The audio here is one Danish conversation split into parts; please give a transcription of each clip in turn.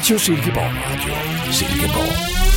Radio Silkeborg. Radio Silkeborg.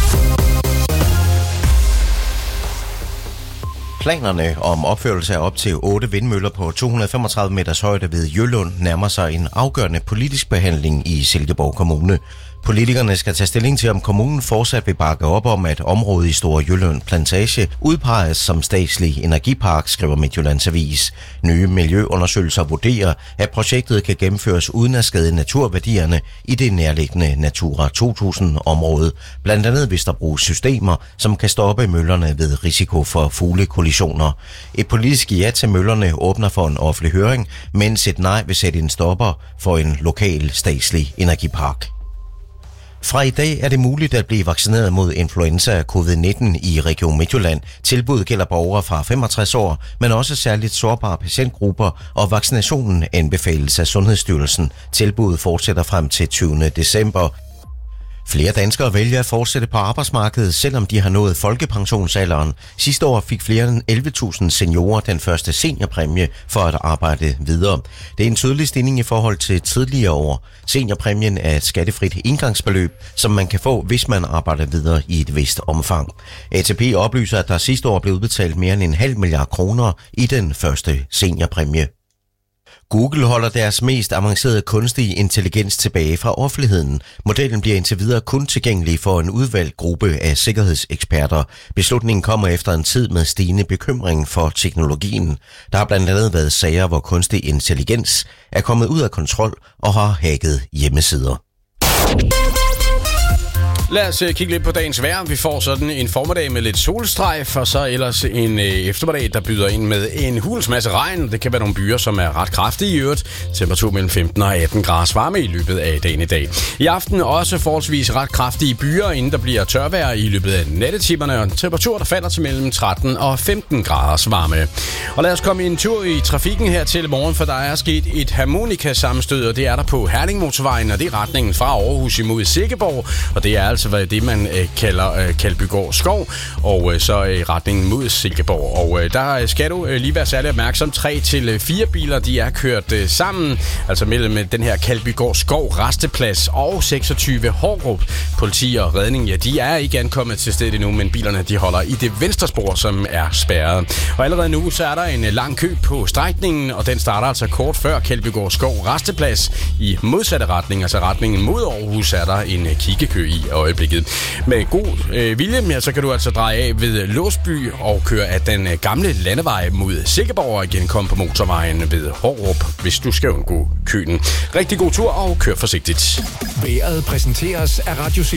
Planerne om opførelse af op til 8 vindmøller på 235 meters højde ved Jøllund nærmer sig en afgørende politisk behandling i Silkeborg Kommune. Politikerne skal tage stilling til, om kommunen fortsat vil bakke op om, at området i Store Jøllund Plantage udpeges som statslig energipark, skriver Midtjyllands Avis. Nye miljøundersøgelser vurderer, at projektet kan gennemføres uden at skade naturværdierne i det nærliggende Natura 2000-område. Blandt andet hvis der bruges systemer, som kan stoppe møllerne ved risiko for fuglekollisioner. Et politisk ja til møllerne åbner for en offentlig høring, mens et nej vil sætte en stopper for en lokal statslig energipark. Fra i dag er det muligt at blive vaccineret mod influenza af covid-19 i Region Midtjylland. Tilbuddet gælder borgere fra 65 år, men også særligt sårbare patientgrupper, og vaccinationen anbefales af Sundhedsstyrelsen. Tilbuddet fortsætter frem til 20. december. Flere danskere vælger at fortsætte på arbejdsmarkedet, selvom de har nået folkepensionsalderen. Sidste år fik flere end 11.000 seniorer den første seniorpræmie for at arbejde videre. Det er en tydelig stigning i forhold til tidligere år. Seniorpræmien er et skattefrit indgangsbeløb, som man kan få, hvis man arbejder videre i et vist omfang. ATP oplyser, at der sidste år blev udbetalt mere end 0,5 milliard kroner i den første seniorpræmie. Google holder deres mest avancerede kunstige intelligens tilbage fra offentligheden. Modellen bliver indtil videre kun tilgængelig for en udvalgt gruppe af sikkerhedseksperter. Beslutningen kommer efter en tid med stigende bekymring for teknologien. Der har blandt andet været sager, hvor kunstig intelligens er kommet ud af kontrol og har hacket hjemmesider. Lad os kigge lidt på dagens vejr. Vi får sådan en formiddag med lidt solstrejf, og så ellers en eftermiddag, der byder ind med en hulens masse regn. Det kan være nogle byer, som er ret kraftige i øvrigt. Temperatur mellem 15 og 18 grader varme i løbet af dagen i dag. I aften også forholdsvis ret kraftige byer, inden der bliver tørvejr i løbet af nattetimerne. Og temperatur, der falder til mellem 13 og 15 grader varme. Og lad os komme en tur i trafikken her til morgen, for der er sket et harmonikasammenstød, og det er der på Herningmotorvejen, og det er retningen fra Aarhus imod Silkeborg, og det er altså det, man kalder Kaldbygård Skov, og så retningen mod Silkeborg. Og der skal du lige være særlig opmærksom. 3-4 biler, de er kørt sammen, altså mellem den her Kaldbygård Skov resteplads og 26 Hårdrup. Politi og redning, ja, de er ikke ankommet til stedet endnu, men bilerne, de holder i det venstre spor, som er spærret. Og allerede nu, så er der en lang kø på strækningen, og den starter altså kort før Kaldbygård Skov resteplads i modsatte retning, altså retningen mod Aarhus, er der en kiggekø i øjeblikket. Med god vilje, ja, så kan du altså dreje af ved Låsby og køre af den gamle landevej mod Silkeborg og igen komme på motorvejen ved Hårdrup, hvis du skal undgå køen. Rigtig god tur og kør forsigtigt. Vejret præsenteres af Radio